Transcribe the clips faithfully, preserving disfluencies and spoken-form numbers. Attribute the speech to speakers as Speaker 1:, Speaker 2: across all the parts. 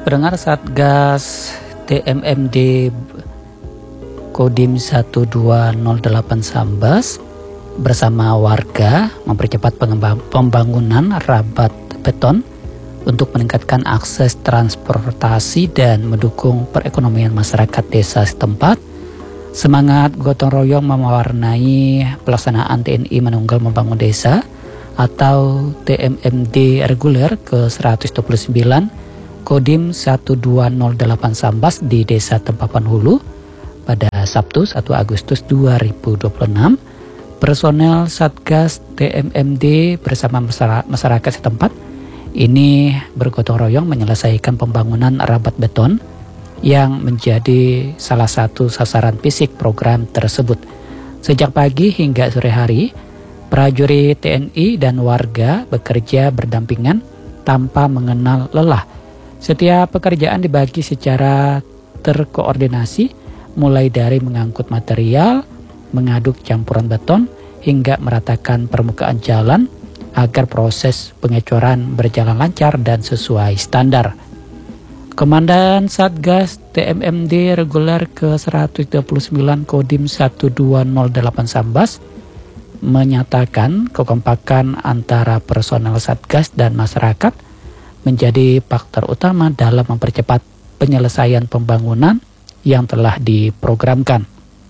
Speaker 1: pendengar, Satgas T M M D Kodim satu dua nol delapan Sambas bersama warga mempercepat pembangunan rabat beton untuk meningkatkan akses transportasi dan mendukung perekonomian masyarakat desa setempat. Semangat gotong royong mewarnai pelaksanaan T N I Manunggal Membangun Desa atau T M M D reguler ke seratus dua puluh sembilan Kodim satu dua nol delapan Sambas di Desa Tempapan Hulu pada Sabtu satu Agustus dua ribu dua puluh enam. Personel Satgas T M M D bersama masyarakat setempat ini bergotong royong menyelesaikan pembangunan rabat beton yang menjadi salah satu sasaran fisik program tersebut. Sejak pagi hingga sore hari, prajurit T N I dan warga bekerja berdampingan tanpa mengenal lelah. Setiap pekerjaan dibagi secara terkoordinasi, mulai dari mengangkut material, mengaduk campuran beton, hingga meratakan permukaan jalan agar proses pengecoran berjalan lancar dan sesuai standar. Komandan Satgas T M M D reguler ke seratus dua puluh sembilan Kodim satu dua nol delapan Sambas menyatakan kekompakan antara personel Satgas dan masyarakat menjadi faktor utama dalam mempercepat penyelesaian pembangunan yang telah diprogramkan.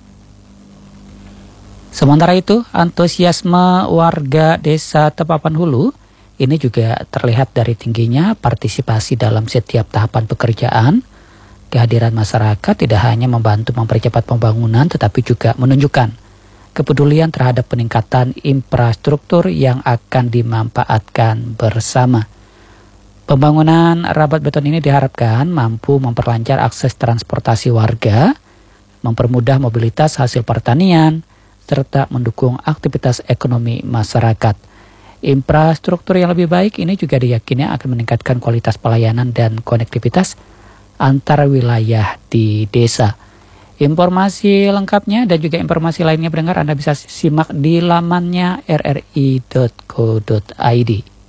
Speaker 1: Sementara itu, antusiasme warga Desa Tempapan Hulu ini juga terlihat dari tingginya partisipasi dalam setiap tahapan pekerjaan. Kehadiran masyarakat tidak hanya membantu mempercepat pembangunan, tetapi juga menunjukkan kepedulian terhadap peningkatan infrastruktur yang akan dimanfaatkan bersama. Pembangunan rabat beton ini diharapkan mampu memperlancar akses transportasi warga, mempermudah mobilitas hasil pertanian, serta mendukung aktivitas ekonomi masyarakat. Infrastruktur yang lebih baik ini juga diyakini akan meningkatkan kualitas pelayanan dan konektivitas antar wilayah di desa. Informasi lengkapnya dan juga informasi lainnya pendengar Anda bisa simak di lamannya r r i dot co dot i d.